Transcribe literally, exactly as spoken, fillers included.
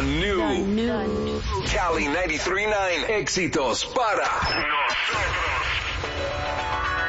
The new, The new. Cali noventa y tres punto nueve. Éxitos para nosotros.